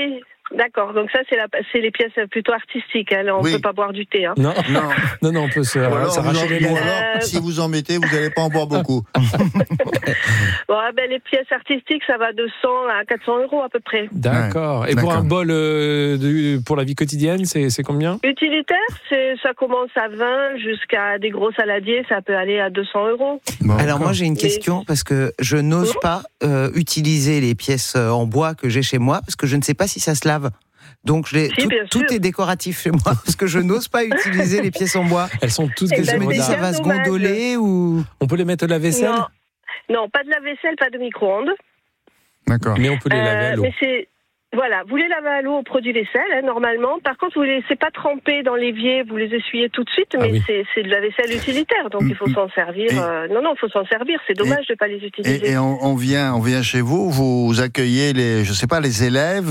oui. D'accord, donc ça c'est les pièces plutôt artistiques, hein. On ne peut pas boire du thé. Hein. Non, on peut s'arracher les lèvres. Si vous en mettez, vous n'allez pas en boire beaucoup. Bon, les pièces artistiques, ça va de 100 à 400 € à peu près. D'accord. Et pour un bol pour la vie quotidienne, c'est combien ? Utilitaire, ça commence à 20 jusqu'à des gros saladiers, ça peut aller à 200 €. Bon, alors moi j'ai une question, parce que je n'ose pas utiliser les pièces en bois que j'ai chez moi, parce que je ne sais pas si ça se lave. Donc tout est décoratif chez moi, parce que je n'ose pas utiliser les pièces en bois. Elles sont toutes je me dis, ça va se gondoler ou... On peut les mettre à la vaisselle ? Non, pas de la vaisselle, pas de micro-ondes. D'accord. Mais on peut les laver à l'eau. Voilà, vous les lavez à l'eau au produit vaisselle, hein, normalement. Par contre, vous ne les laissez pas tremper dans l'évier, vous les essuyez tout de suite, mais c'est de la vaisselle utilitaire, donc il faut s'en servir. Il faut s'en servir, c'est dommage de ne pas les utiliser. Et on vient chez vous, vous accueillez les élèves,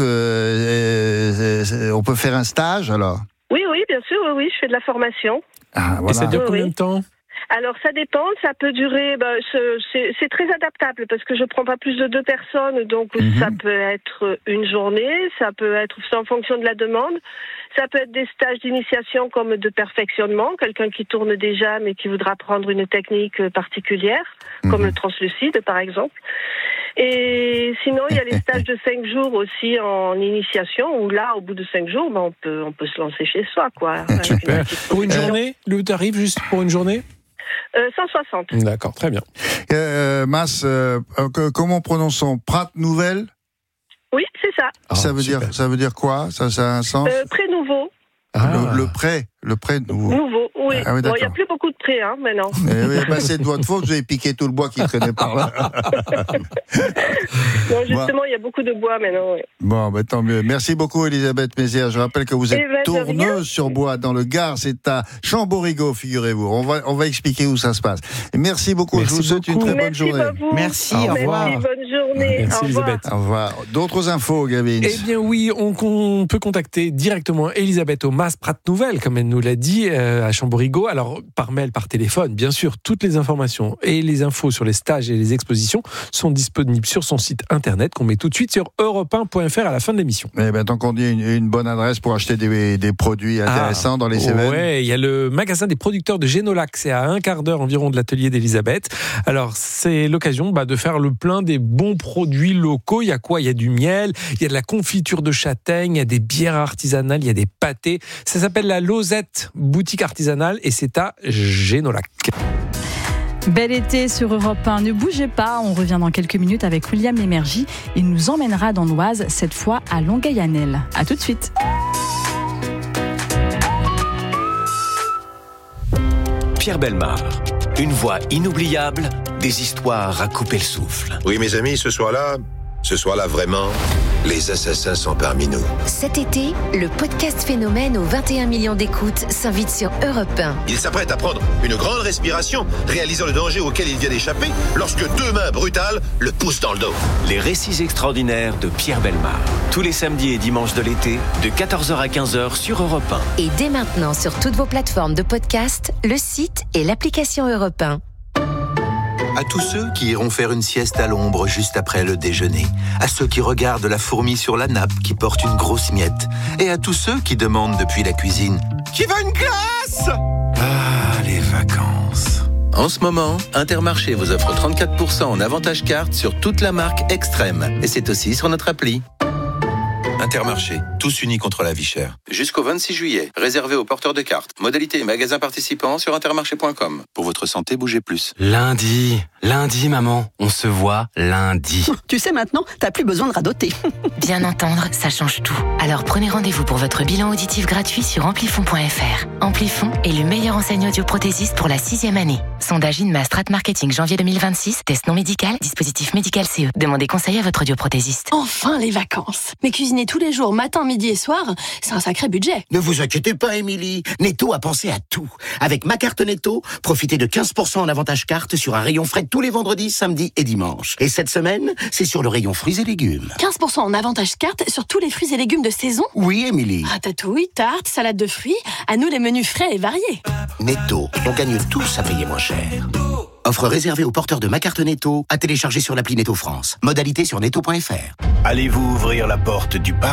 on peut faire un stage alors ? Oui, bien sûr, oui, je fais de la formation. Ah, voilà. Et ça dure combien de temps ? Alors ça dépend, ça peut durer, c'est très adaptable parce que je prends pas plus de 2 personnes, donc ça peut être une journée, ça peut être en fonction de la demande, ça peut être des stages d'initiation comme de perfectionnement, quelqu'un qui tourne déjà mais qui voudra apprendre une technique particulière, comme le translucide par exemple. Et sinon, il y a les stages de 5 jours aussi en initiation, où là, au bout de 5 jours, on peut se lancer chez soi, quoi. Super. Pour une journée, le tarif juste pour une journée ? 160. D'accord, très bien. Mas, comment prononçons Prat Nouvelle ? Oui, c'est ça. Ça veut dire quoi ? Ça a un sens ? Prêt nouveau. Le prêt nouveau, oui. Ah oui, il n'y a plus beaucoup de prêts maintenant. C'est de votre faute, vous avez piqué tout le bois qui traînait par là. Non, justement, il y a beaucoup de bois maintenant. Oui. Bon, tant mieux. Merci beaucoup, Elisabeth Mézières. Je rappelle que vous êtes tourneuse sur bois dans le Gard. C'est à Chamborigot, figurez-vous. On va expliquer où ça se passe. Et merci beaucoup. Je vous souhaite une très bonne journée. Merci, au revoir. Merci, bonne journée. Merci, Elisabeth. Au revoir. D'autres infos, Gavin ? Eh bien oui, on peut contacter directement Elisabeth au Mas Prat Nouvelle, comme elle nous l'a dit, à Chamborigot. Alors, par mail, par téléphone, bien sûr, toutes les informations et les infos sur les stages et les expositions sont disponibles sur son site internet qu'on met tout de suite sur europe1.fr à la fin de l'émission. Eh bien, tant qu'on dit une bonne adresse pour acheter des produits intéressants dans les Cévennes. Ouais, il y a le magasin des producteurs de Génolac, c'est à un quart d'heure environ de l'atelier d'Elisabeth. Alors, c'est l'occasion de faire le plein des bons produits locaux. Il y a quoi ? Il y a du miel, il y a de la confiture de châtaigne, il y a des bières artisanales, il y a des pâtés. Ça s'appelle la Lozette, boutique artisanale, et c'est à Génolac. Bel été sur Europe 1, ne bougez pas, on revient dans quelques minutes avec William Lémergie. Il nous emmènera dans l'Oise, cette fois à Longueuil-Annel. A tout de suite. Pierre Bellemare, une voix inoubliable, des histoires à couper le souffle. Oui, mes amis, ce soir-là vraiment, les assassins sont parmi nous. Cet été, le podcast Phénomène aux 21 millions d'écoutes s'invite sur Europe 1. Il s'apprête à prendre une grande respiration, réalisant le danger auquel il vient d'échapper, lorsque 2 mains brutales le poussent dans le dos. Les récits extraordinaires de Pierre Bellemare. Tous les samedis et dimanches de l'été, de 14h à 15h sur Europe 1. Et dès maintenant sur toutes vos plateformes de podcast, le site et l'application Europe 1. À tous ceux qui iront faire une sieste à l'ombre juste après le déjeuner. À ceux qui regardent la fourmi sur la nappe qui porte une grosse miette. Et à tous ceux qui demandent depuis la cuisine « Qui veut une glace ?» Ah, les vacances. En ce moment, Intermarché vous offre 34% en avantage carte sur toute la marque Extrême. Et c'est aussi sur notre appli. Intermarché, tous unis contre la vie chère. Jusqu'au 26 juillet, réservé aux porteurs de cartes. Modalités et magasins participants sur intermarché.com. Pour votre santé, bougez plus. Lundi, maman, on se voit lundi. Tu sais maintenant, t'as plus besoin de radoter. Bien entendre, ça change tout. Alors prenez rendez-vous pour votre bilan auditif gratuit sur amplifon.fr. Amplifon est le meilleur enseigne audioprothésiste pour la 6e année. Sondage INMA Strat Marketing janvier 2026, test non médical, dispositif médical CE. Demandez conseil à votre audioprothésiste. Enfin les vacances. Mais cuisiner tous les jours, matin, midi et soir, c'est un sacré budget. Ne vous inquiétez pas, Émilie. Netto a pensé à tout. Avec ma carte Netto, profitez de 15% en avantage carte sur un rayon frais tous les vendredis, samedis et dimanches. Et cette semaine, c'est sur le rayon fruits et légumes. 15% en avantage carte sur tous les fruits et légumes de saison ? Oui, Émilie. Ratatouille, tartes, salade de fruits, à nous les menus frais et variés. Netto, on gagne tous à payer moins cher. Offre réservée aux porteurs de ma carte Netto, à télécharger sur l'appli Netto France. Modalité sur netto.fr. Allez-vous ouvrir la porte du paradis ?